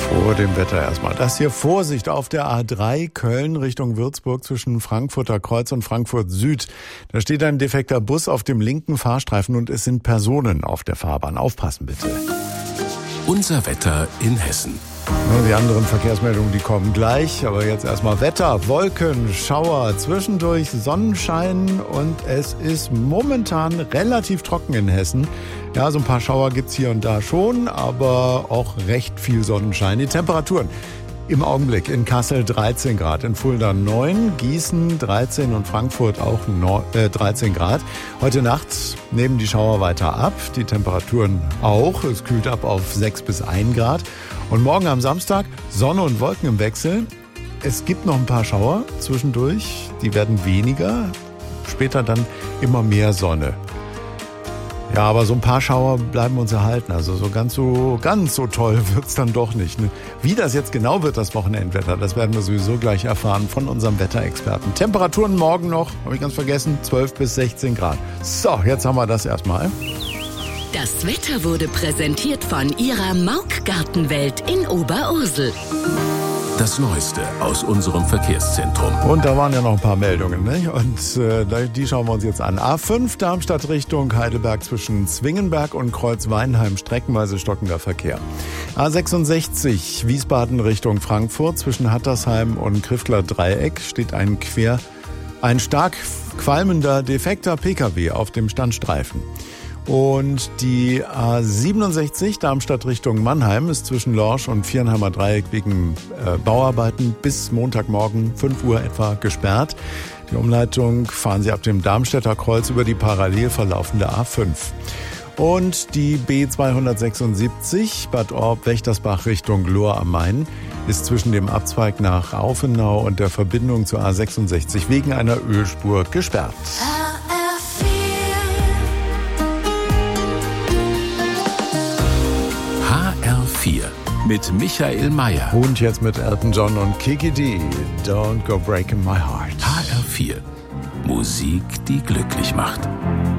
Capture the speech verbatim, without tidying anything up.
Vor dem Wetter erstmal. Das hier Vorsicht auf der A drei Köln Richtung Würzburg zwischen Frankfurter Kreuz und Frankfurt Süd. Da steht ein defekter Bus auf dem linken Fahrstreifen und es sind Personen auf der Fahrbahn. Aufpassen bitte. Unser Wetter in Hessen. Die anderen Verkehrsmeldungen, die kommen gleich. Aber jetzt erstmal Wetter, Wolken, Schauer, zwischendurch Sonnenschein und es ist momentan relativ trocken in Hessen. Ja, so ein paar Schauer gibt's hier und da schon, aber auch recht viel Sonnenschein. Die Temperaturen im Augenblick in Kassel dreizehn Grad, in Fulda neun, Gießen dreizehn und Frankfurt auch dreizehn Grad. Heute Nacht nehmen die Schauer weiter ab, die Temperaturen auch. Es kühlt ab auf sechs bis ein Grad. Und morgen am Samstag Sonne und Wolken im Wechsel. Es gibt noch ein paar Schauer zwischendurch, die werden weniger, später dann immer mehr Sonne. Ja, aber so ein paar Schauer bleiben uns erhalten. Also so ganz so ganz so toll wird's dann doch nicht. Ne? Wie das jetzt genau wird, das Wochenendwetter, das werden wir sowieso gleich erfahren von unserem Wetterexperten. Temperaturen morgen noch, habe ich ganz vergessen, zwölf bis sechzehn Grad. So, jetzt haben wir das erstmal. Das Wetter wurde präsentiert von Ihrer Mauk Gartenwelt in Oberursel. Das Neueste aus unserem Verkehrszentrum. Und da waren ja noch ein paar Meldungen, ne? Und äh, die schauen wir uns jetzt an. A fünf Darmstadt Richtung Heidelberg zwischen Zwingenberg und Kreuzweinheim streckenweise stockender Verkehr. A sechsundsechzig Wiesbaden Richtung Frankfurt zwischen Hattersheim und Kriftler Dreieck steht ein quer, ein stark qualmender, defekter Pkw auf dem Standstreifen. Und die A siebenundsechzig Darmstadt Richtung Mannheim ist zwischen Lorsch und Viernheimer Dreieck wegen äh, Bauarbeiten bis Montagmorgen fünf Uhr etwa gesperrt. Die Umleitung fahren Sie ab dem Darmstädter Kreuz über die parallel verlaufende A fünf. Und die B zweihundertsechsundsiebzig Bad Orb-Wächtersbach Richtung Lohr am Main ist zwischen dem Abzweig nach Aufenau und der Verbindung zur A sechsundsechzig wegen einer Ölspur gesperrt. vier mit Michael Mayer. Und jetzt mit Elton John und Kiki D. Don't go breaking my heart. H R vier. Musik, die glücklich macht.